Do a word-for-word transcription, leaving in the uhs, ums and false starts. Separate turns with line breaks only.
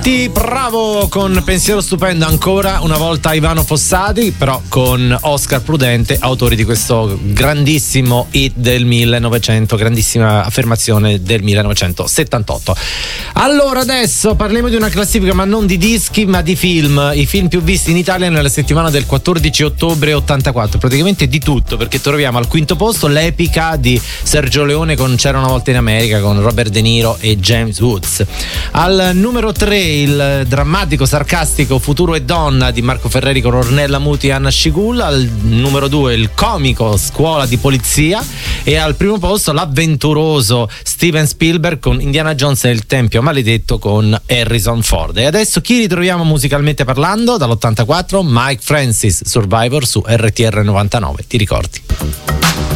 Ti bravo con Pensiero Stupendo, ancora una volta Ivano Fossati, però con Oscar Prudente, autori di questo grandissimo hit del millenovecento, grandissima affermazione del millenovecentosettantotto. Allora adesso parliamo di una classifica, ma non di dischi ma di film, i film più visti in Italia nella settimana del quattordici ottobre ottantaquattro, praticamente di tutto, perché troviamo al quinto posto l'epica di Sergio Leone con C'era una volta in America con Robert De Niro e James Woods. Al numero tre il drammatico, sarcastico Futuro e Donna di Marco Ferreri con Ornella Muti e Anna Scicul. Al numero due il comico Scuola di Polizia, e al primo posto l'avventuroso Steven Spielberg con Indiana Jones e il Tempio Maledetto con Harrison Ford. E adesso chi ritroviamo musicalmente parlando? Dall'ottantaquattro Mike Francis, Survivor su R T R novantanove, ti ricordi?